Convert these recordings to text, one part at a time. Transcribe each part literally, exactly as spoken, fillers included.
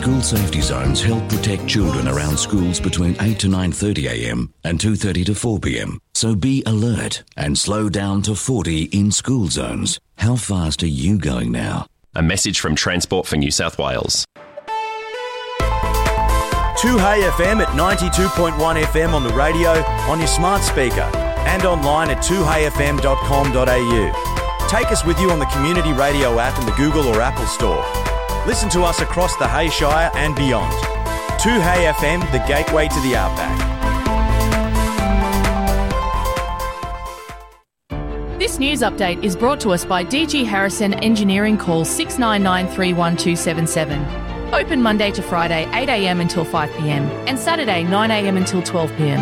School safety zones help protect children around schools between eight to nine thirty a m and two thirty to four p m. So be alert and slow down to forty in school zones. How fast are you going now? A message from Transport for New South Wales. two Hey F M at ninety-two point one F M on the radio, on your smart speaker, and online at two hey f m dot com dot a u. Take us with you on the Community Radio app in the Google or Apple Store. Listen to us across the Hay Shire and beyond. two Hey F M, the gateway to the outback. This news update is brought to us by D G Harrison Engineering. Call six nine nine three one two seven seven. Open Monday to Friday, eight a m until five p m and Saturday, nine a m until twelve p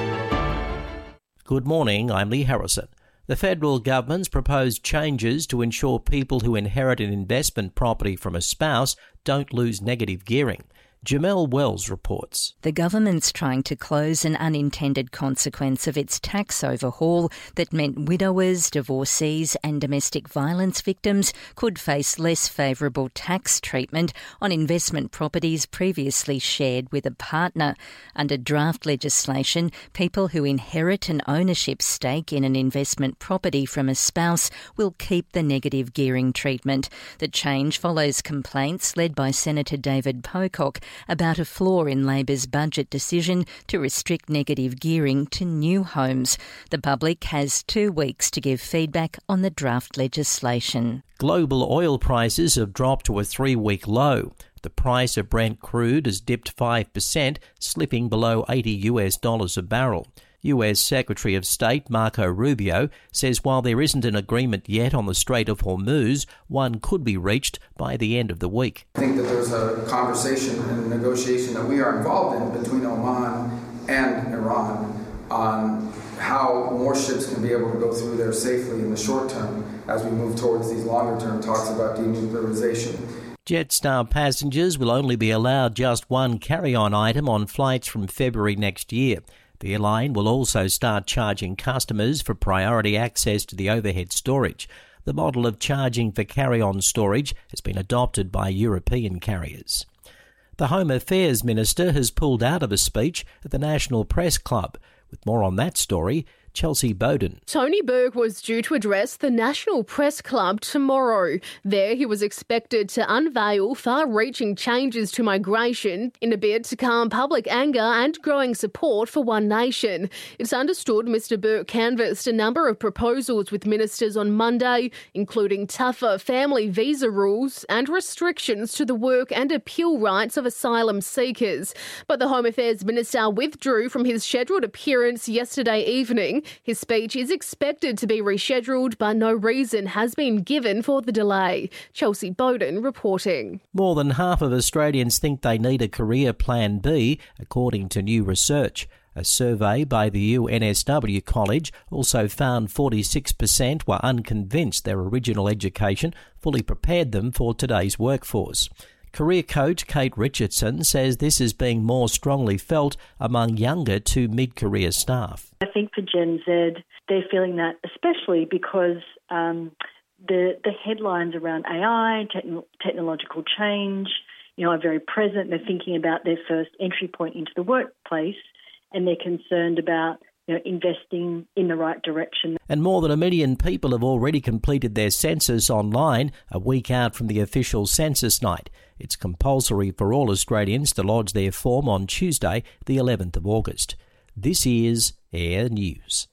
m. Good morning, I'm Lee Harrison. The federal government's proposed changes to ensure people who inherit an investment property from a spouse don't lose negative gearing. Jamelle Wells reports. The government's trying to close an unintended consequence of its tax overhaul that meant widowers, divorcees and domestic violence victims could face less favourable tax treatment on investment properties previously shared with a partner. Under draft legislation, people who inherit an ownership stake in an investment property from a spouse will keep the negative gearing treatment. The change follows complaints led by Senator David Pocock about a flaw in Labor's budget decision to restrict negative gearing to new homes. The public has two weeks to give feedback on the draft legislation. Global oil prices have dropped to a three-week low. The price of Brent crude has dipped five percent, slipping below eighty US dollars a barrel. U S Secretary of State Marco Rubio says while there isn't an agreement yet on the Strait of Hormuz, one could be reached by the end of the week. I think that there's a conversation and negotiation that we are involved in between Oman and Iran on how more ships can be able to go through there safely in the short term as we move towards these longer term talks about denuclearization. Jetstar passengers will only be allowed just one carry-on item on flights from February next year. The airline will also start charging customers for priority access to the overhead storage. The model of charging for carry-on storage has been adopted by European carriers. The Home Affairs Minister has pulled out of a speech at the National Press Club. With more on that story, Chelsea Bowden. Tony Burke was due to address the National Press Club tomorrow. There he was expected to unveil far-reaching changes to migration in a bid to calm public anger and growing support for One Nation. It's understood Mr Burke canvassed a number of proposals with ministers on Monday, including tougher family visa rules and restrictions to the work and appeal rights of asylum seekers. But the Home Affairs Minister withdrew from his scheduled appearance yesterday evening. His speech is expected to be rescheduled, but no reason has been given for the delay. Chelsea Bowden reporting. More than half of Australians think they need a career plan B, according to new research. A survey by the U N S W College also found forty-six percent were unconvinced their original education fully prepared them for today's workforce. Career coach Kate Richardson says this is being more strongly felt among younger to mid-career staff. I think for Gen Z, they're feeling that especially because um, the the headlines around A I, techn- technological change, you know, are very present. They're thinking about their first entry point into the workplace, and they're concerned about you know, investing in the right direction. And more than a million people have already completed their census online a week out from the official census night. It's compulsory for all Australians to lodge their form on Tuesday, the eleventh of August. This is Air News.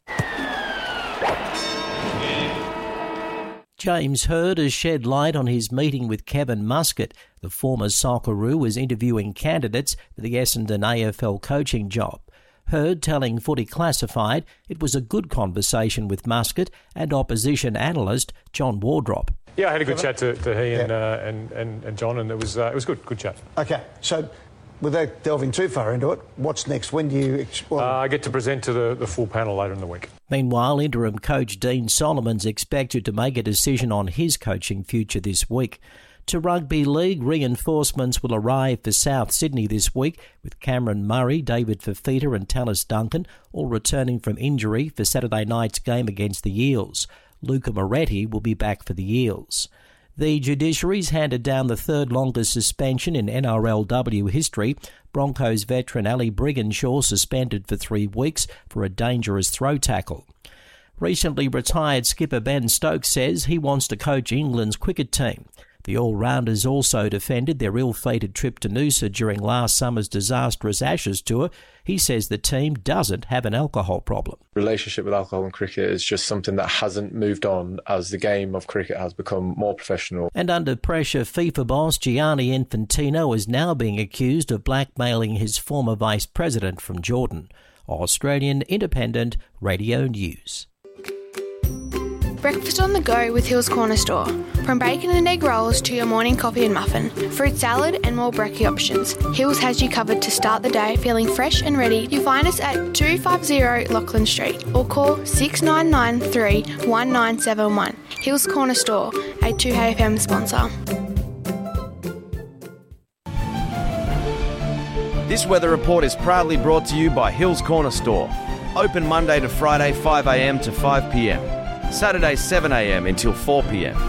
James Hird has shed light on his meeting with Kevin Muscat. The former Socceroo was interviewing candidates for the Essendon A F L coaching job. Hird telling Footy Classified it was a good conversation with Muscat and opposition analyst John Wardrop. Yeah, I had a good chat to, to he and, yeah. uh, and, and and John, and it was uh, it was good, good chat. Okay, so without delving too far into it, what's next? When do you? Well, uh, I get to present to the, the full panel later in the week. Meanwhile, interim coach Dean Solomon's expected to make a decision on his coaching future this week. To rugby league, reinforcements will arrive for South Sydney this week, with Cameron Murray, David Fafita and Tallis Duncan all returning from injury for Saturday night's game against the Eels. Luca Moretti will be back for the Eels. The judiciary's handed down the third longest suspension in N R L W history. Broncos veteran Ali Brigginshaw suspended for three weeks for a dangerous throw tackle. Recently retired skipper Ben Stokes says he wants to coach England's cricket team. The all-rounders also defended their ill-fated trip to Noosa during last summer's disastrous Ashes tour. He says the team doesn't have an alcohol problem. Relationship with alcohol and cricket is just something that hasn't moved on as the game of cricket has become more professional. And under pressure, FIFA boss Gianni Infantino is now being accused of blackmailing his former vice president from Jordan. Australian Independent Radio News. Breakfast on the go with Hills Corner Store. From bacon and egg rolls to your morning coffee and muffin, fruit salad and more brekkie options, Hills has you covered to start the day feeling fresh and ready. You'll find us at two fifty Lachlan Street or call six nine nine three one nine seven one. Hills Corner Store, a two H F M sponsor. This weather report is proudly brought to you by Hills Corner Store. Open Monday to Friday five a m to five p m. Saturday seven a m until four p m.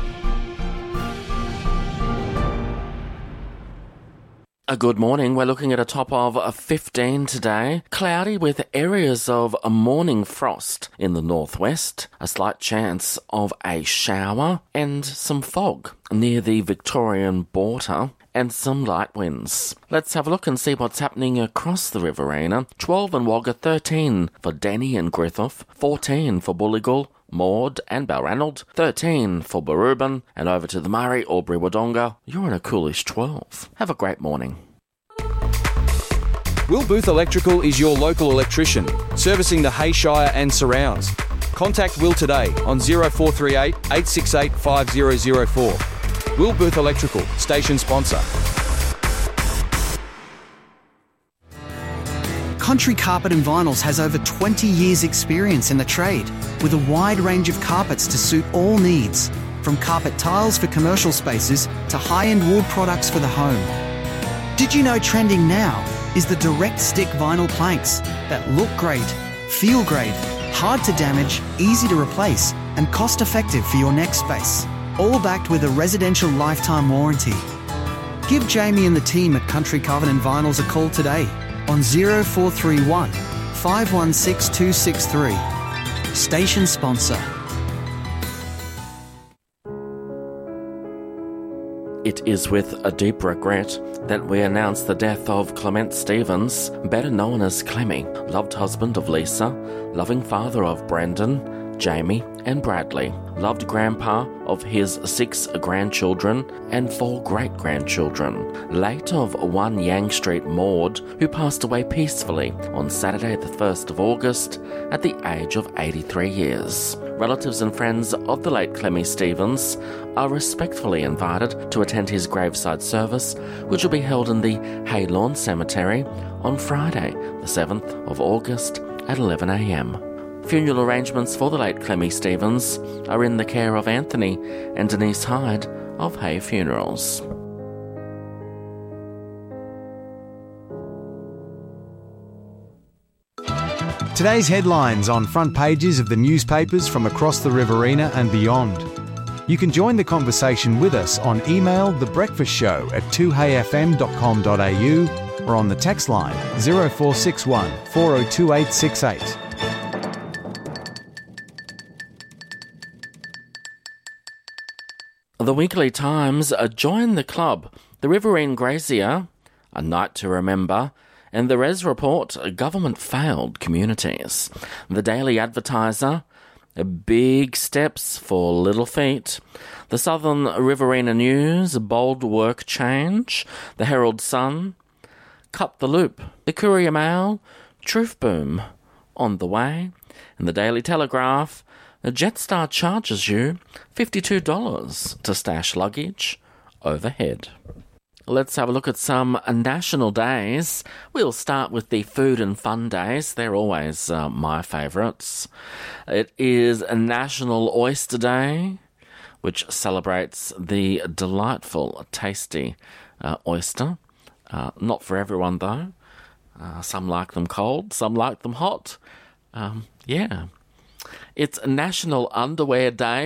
A good morning. We're looking at a top of fifteen today. Cloudy with areas of a morning frost in the northwest, a slight chance of a shower and some fog near the Victorian border and some light winds. Let's have a look and see what's happening across the Riverina. twelve in Wagga, thirteen for Denny and Griffith, fourteen for Bulligal, Maud and Balranald, thirteen for Barubin, and over to the Murray, Albury, Wodonga, you're in a coolish twelve. Have a great morning. Will Booth Electrical is your local electrician, servicing the Hayshire and surrounds. Contact Will today on zero four three eight, eight six eight, five zero zero four. Will Booth Electrical, station sponsor. Country Carpet and Vinyls has over twenty years experience in the trade, with a wide range of carpets to suit all needs, from carpet tiles for commercial spaces to high-end wood products for the home. Did you know trending now is the direct stick vinyl planks that look great, feel great, hard to damage, easy to replace, and cost-effective for your next space, all backed with a residential lifetime warranty. Give Jamie and the team at Country Carpet and Vinyls a call today on zero four three one, five one six, two six three. Station sponsor. It is with a deep regret that we announce the death of Clement Stevens, better known as Clemmy, loved husband of Lisa, loving father of Brendan, Jamie and Bradley, loved grandpa of his six grandchildren and four great-grandchildren, late of one Yang Street Maud, who passed away peacefully on Saturday the first of August at the age of eighty-three years. Relatives and friends of the late Clemmy Stevens are respectfully invited to attend his graveside service, which will be held in the Haylawn Cemetery on Friday the seventh of August at eleven a m. Funeral arrangements for the late Clemmy Stevens are in the care of Anthony and Denise Hyde of Hay Funerals. Today's headlines on front pages of the newspapers from across the Riverina and beyond. You can join the conversation with us on email the breakfast show at two hay f m dot com dot a u or on the text line zero four six one, four oh two eight six eight. The Weekly Times uh, join the club, the Riverine Grazier, A Night to Remember, and the Res Report, Government Failed Communities. The Daily Advertiser, Big Steps for Little Feet. The Southern Riverina News, Bold Work Change. The Herald Sun, Cut the Loop. The Courier Mail, Truth Boom, On the Way. And the Daily Telegraph, Jetstar charges you fifty-two dollars to stash luggage overhead. Let's have a look at some national days. We'll start with the food and fun days. They're always uh, my favourites. It is a National Oyster Day, which celebrates the delightful, tasty uh, oyster. Uh, not for everyone, though. Uh, some like them cold, some like them hot. Um, yeah. It's National Underwear Day,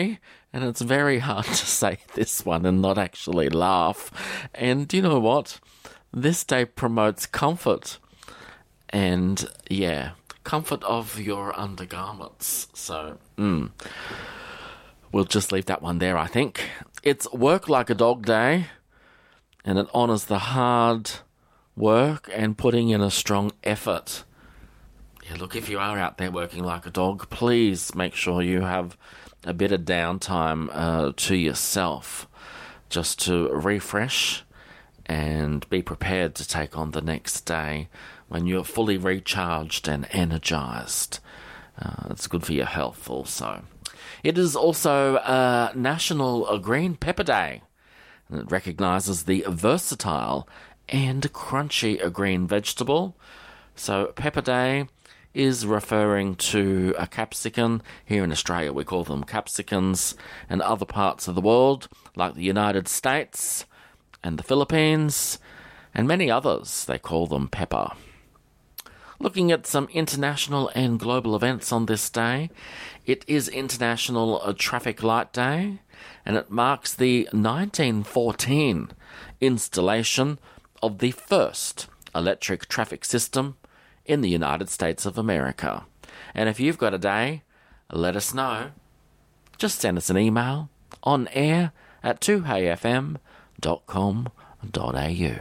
And it's very hard to say this one and not actually laugh. And you know what? This day promotes comfort. And, yeah, comfort of your undergarments. So, mm, we'll just leave that one there, I think. It's Work Like a Dog Day, and it honours the hard work and putting in a strong effort. Yeah, look, if you are out there working like a dog, please make sure you have a bit of downtime uh, to yourself, just to refresh and be prepared to take on the next day when you're fully recharged and energised. Uh, it's good for your health also. It is also uh, National Green Pepper Day, and it recognises the versatile and crunchy green vegetable. So Pepper Day is referring to a capsicum. Here in Australia we call them capsicums, and other parts of the world like the United States and the Philippines and many others, they call them pepper. Looking at some international and global events on this day, it is International Traffic Light Day, and it marks the nineteen fourteen installation of the first electric traffic system in the United States of America. And if you've got a day, let us know. Just send us an email on air at two hey f m dot com dot a u.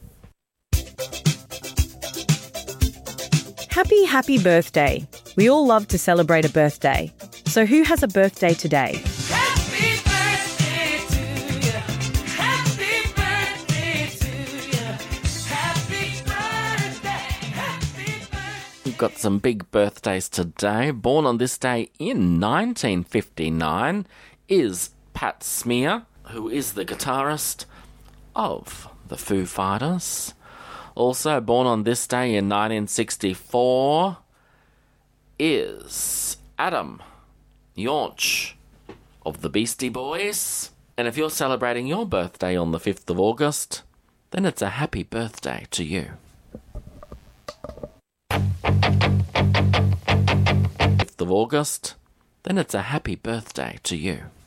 Happy, happy birthday. We all love to celebrate a birthday. So who has a birthday today? Happy birthday to you. Happy birthday to you. Happy birthday. Happy birthday. We've got some big birthdays today. Born on this day in nineteen fifty-nine is Pat Smear, who is the guitarist of the Foo Fighters. Also born on this day in nineteen sixty-four is Adam Yauch of the Beastie Boys. And if you're celebrating your birthday on the fifth of August, then it's a happy birthday to you. fifth of August, then it's a happy birthday to you.